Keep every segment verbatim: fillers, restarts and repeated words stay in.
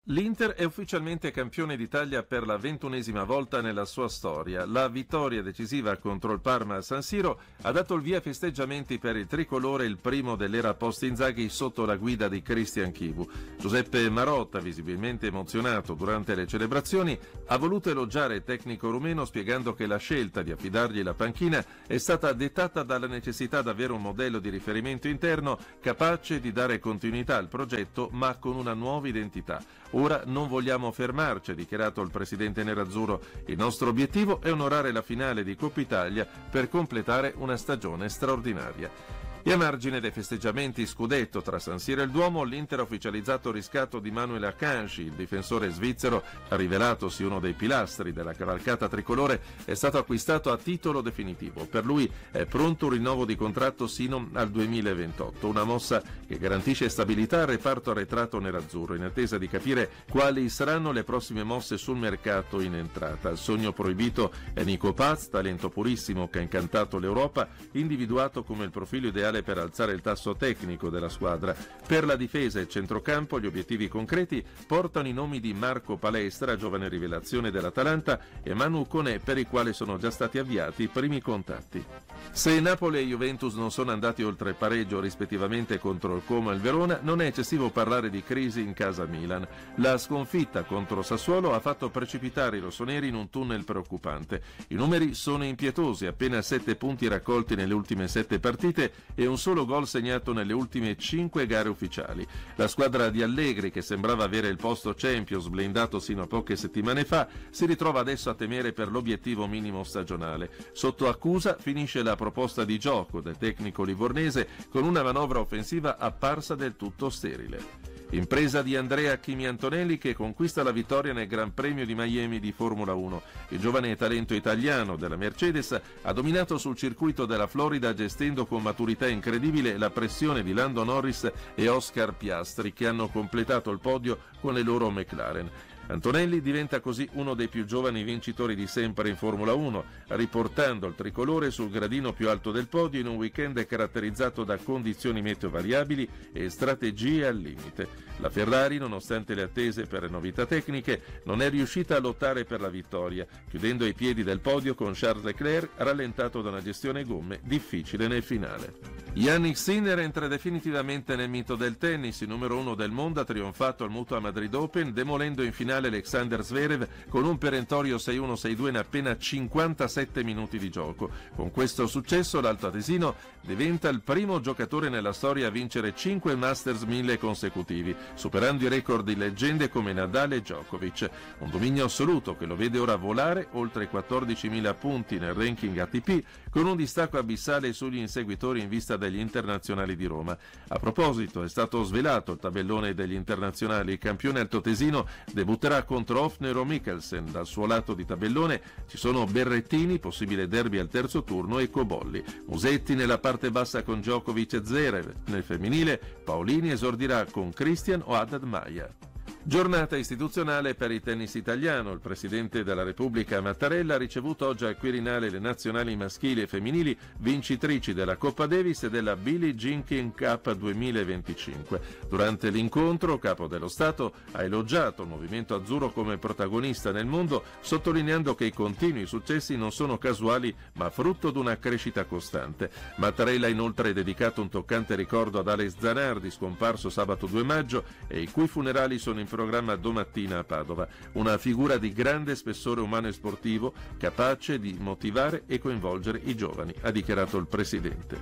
L'Inter è ufficialmente campione d'Italia per la ventunesima volta nella sua storia. La vittoria decisiva contro il Parma a San Siro ha dato il via ai festeggiamenti per il tricolore, il primo dell'era post-Inzaghi sotto la guida di Christian Chivu. Giuseppe Marotta, visibilmente emozionato durante le celebrazioni, ha voluto elogiare il tecnico rumeno spiegando che la scelta di affidargli la panchina è stata dettata dalla necessità di avere un modello di riferimento interno capace di dare continuità al progetto ma con una nuova identità. Ora non vogliamo fermarci, ha dichiarato il presidente nerazzurro. Il nostro obiettivo è onorare la finale di Coppa Italia per completare una stagione straordinaria. E a margine dei festeggiamenti scudetto tra San Siro e il Duomo, l'Inter ha ufficializzato il riscatto di Manuel Akanji. Il difensore svizzero, rivelatosi uno dei pilastri della cavalcata tricolore, è stato acquistato a titolo definitivo. Per lui è pronto un rinnovo di contratto sino al duemilaventotto, una mossa che garantisce stabilità al reparto arretrato nerazzurro, in attesa di capire quali saranno le prossime mosse sul mercato in entrata. Il sogno proibito è Nico Paz, talento purissimo che ha incantato l'Europa, individuato come il profilo ideale per alzare il tasso tecnico della squadra. Per la difesa e il centrocampo gli obiettivi concreti portano i nomi di Marco Palestra, giovane rivelazione dell'Atalanta, e Manu Koné, per i quali sono già stati avviati i primi contatti. Se Napoli e Juventus non sono andati oltre il pareggio rispettivamente contro il Como e il Verona, non è eccessivo parlare di crisi in casa Milan. La sconfitta contro Sassuolo ha fatto precipitare i rossoneri in un tunnel preoccupante. I numeri sono impietosi, appena sette punti raccolti nelle ultime sette partite e un solo gol segnato nelle ultime cinque gare ufficiali. La squadra di Allegri, che sembrava avere il posto Champions blindato sino a poche settimane fa, si ritrova adesso a temere per l'obiettivo minimo stagionale. Sotto accusa finisce la proposta di gioco del tecnico livornese, con una manovra offensiva apparsa del tutto sterile. Impresa di Andrea Kimi Antonelli, che conquista la vittoria nel Gran Premio di Miami di Formula uno. Il giovane talento italiano della Mercedes ha dominato sul circuito della Florida, gestendo con maturità incredibile la pressione di Lando Norris e Oscar Piastri, che hanno completato il podio con le loro McLaren. Antonelli diventa così uno dei più giovani vincitori di sempre in Formula uno, riportando il tricolore sul gradino più alto del podio in un weekend caratterizzato da condizioni meteo variabili e strategie al limite. La Ferrari, nonostante le attese per le novità tecniche, non è riuscita a lottare per la vittoria, chiudendo ai piedi del podio con Charles Leclerc, rallentato da una gestione gomme difficile nel finale. Yannick Sinner entra definitivamente nel mito del tennis. Il numero uno del mondo ha trionfato al Mutua Madrid Open, demolendo in finale Alexander Zverev con un perentorio sei uno sei due in appena cinquantasette minuti di gioco. Con questo successo l'altoatesino diventa il primo giocatore nella storia a vincere cinque Masters mille consecutivi, superando i record di leggende come Nadal e Djokovic. Un dominio assoluto che lo vede ora volare oltre i quattordicimila punti nel ranking A T P, con un distacco abissale sugli inseguitori in vista degli internazionali di Roma. A proposito, è stato svelato il tabellone degli internazionali. Il campione altoatesino debutterà contro Hofner o Mikkelsen. Dal suo lato di tabellone ci sono Berrettini, possibile derby al terzo turno, e Cobolli. Musetti nella parte bassa con Djokovic e Zverev. Nel femminile Paolini esordirà con Christian o Haddad Maia. Giornata istituzionale per il tennis italiano. Il presidente della Repubblica Mattarella ha ricevuto oggi al Quirinale le nazionali maschili e femminili vincitrici della Coppa Davis e della Billie Jean King Cup duemilaventicinque. Durante l'incontro, il capo dello Stato ha elogiato il movimento azzurro come protagonista nel mondo, sottolineando che i continui successi non sono casuali ma frutto di una crescita costante. Mattarella ha inoltre dedicato un toccante ricordo ad Alex Zanardi, scomparso sabato due maggio e i cui funerali sono in programma domattina a Padova. Una figura di grande spessore umano e sportivo, capace di motivare e coinvolgere i giovani, ha dichiarato il presidente.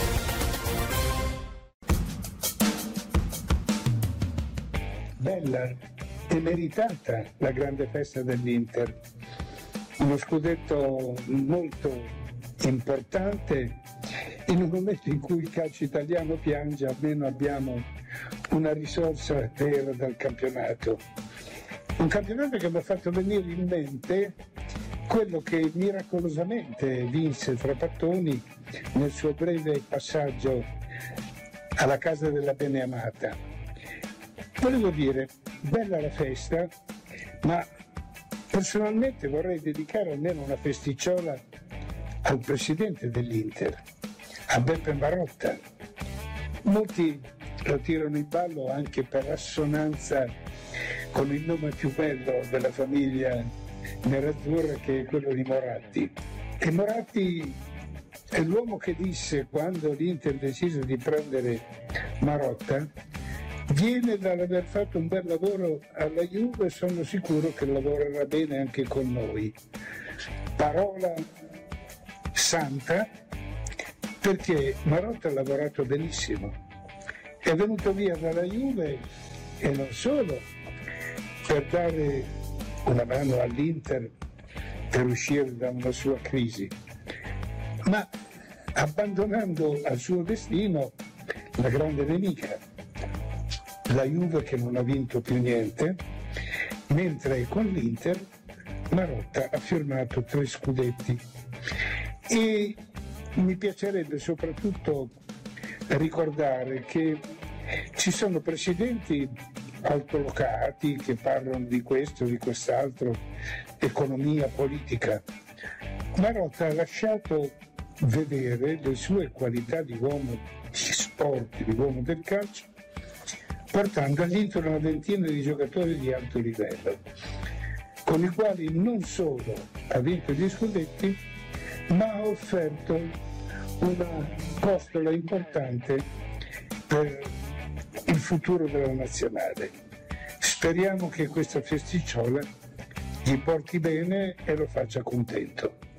Bella e meritata la grande festa dell'Inter, uno scudetto molto importante. In un momento in cui il calcio italiano piange, almeno abbiamo una risorsa vera dal campionato. Un campionato che mi ha fatto venire in mente quello che miracolosamente vinse Trapattoni nel suo breve passaggio alla casa della Beneamata. Volevo dire, bella la festa, ma personalmente vorrei dedicare almeno una festicciola al presidente dell'Inter, a Beppe Marotta. Molti lo tirano in ballo anche per assonanza con il nome più bello della famiglia nerazzurra, che è quello di Moratti. E Moratti è l'uomo che disse, quando l'Inter decise di prendere Marotta: viene dall'aver fatto un bel lavoro alla Juve, sono sicuro che lavorerà bene anche con noi. Parola santa, perché Marotta ha lavorato benissimo, è venuto via dalla Juve e non solo per dare una mano all'Inter per uscire da una sua crisi, ma abbandonando al suo destino la grande nemica, la Juve, che non ha vinto più niente, mentre con l'Inter Marotta ha firmato tre scudetti. E mi piacerebbe soprattutto ricordare che ci sono presidenti altolocati che parlano di questo, di quest'altro, economia, politica. Marotta ha lasciato vedere le sue qualità di uomo di sport, di uomo del calcio, portando all'Inter una ventina di giocatori di alto livello, con i quali non solo ha vinto gli scudetti, ma ha offerto una costola importante per il futuro della nazionale. Speriamo che questa festicciola gli porti bene e lo faccia contento.